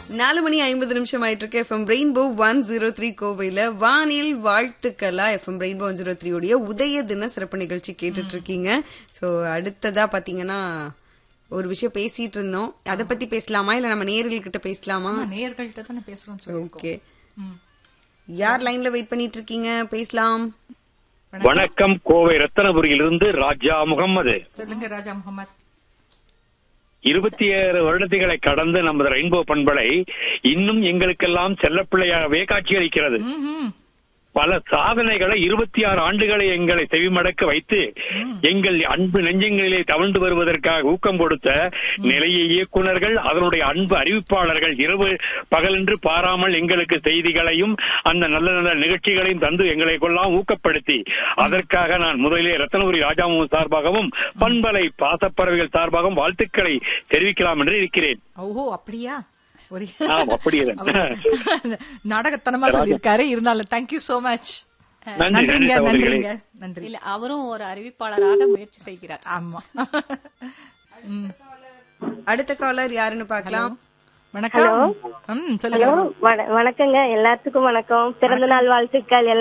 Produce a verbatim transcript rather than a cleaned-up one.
நாலு மணி ஐம்பது நிமிஷம் ஆயிட்டு இருக்கு. FM rainbow one zero three கோவையில வானில் வாழ்த்துக்களா FM rainbow one zero three உடைய உதய தின சிறப்பு நிகழ்ச்சி கேட்டுட்டு இருக்கீங்க. சோ அடுத்ததா பாத்தீங்கன்னா ஒரு விஷயம் பேசிட்டு இருந்தோம். அத பத்தி பேசலாமா இல்ல நம்ம நேயர்கள் கிட்ட பேசலாமா? நேயர்கள்ட்ட தான பேசுறோம். ஓகே, யார் லைன்ல வெயிட் பண்ணிட்டு இருக்கீங்க? பேசலாம். வணக்கம், கோவை ரத்தனபுரியிலிருந்து ராஜா முகமது. சொல்லுங்க ராஜா முகமது. இருபத்தி ஏழு வருடங்களை கடந்து நமது ரெயின்போ பண்பலை இன்னும் எங்களுக்கெல்லாம் செல்லப்பிள்ளையாகவே காட்சியளிக்கிறது. பல சாதனைகளை இருபத்தி ஆறு ஆண்டுகளை எங்களை செவிமடக்க வைத்து எங்கள் அன்பு நெஞ்சங்களிலே தவழ்ந்து வருவதற்காக ஊக்கம் கொடுத்த நிலைய இயக்குநர்கள், அதனுடைய அன்பு அறிவிப்பாளர்கள் இரவு பகலென்று பாராமல் எங்களுக்கு செய்திகளையும் அந்த நல்ல நல்ல நிகழ்ச்சிகளையும் தந்து எங்களை கொல்லாம் ஊக்கப்படுத்தி அதற்காக நான் முதலிலே ரத்தனபுரி ராஜாமு சார்பாகவும் பண்பலை பாசப்பறவைகள் சார்பாகவும் வாழ்த்துக்களை தெரிவிக்கலாம் என்று இருக்கிறேன். ஓஹோ, அப்படியா? நாடகத்தனமா சொல்லிருக்காரு. இருந்தாலும் தேங்க்யூ சோ மச். நன்றிங்க, நன்றிங்க, நன்றி. இல்ல, அவரும் ஒரு அறிவிப்பாளராக முயற்சி செய்கிறார். ஆமா. அடுத்த காலர் யாருன்னு பார்க்கலாம். வணக்கம். சொல்லுங்க. வணக்கங்க, எல்லாத்துக்கும் வணக்கம். பிறந்த நாள் வாழ்த்துக்கள்.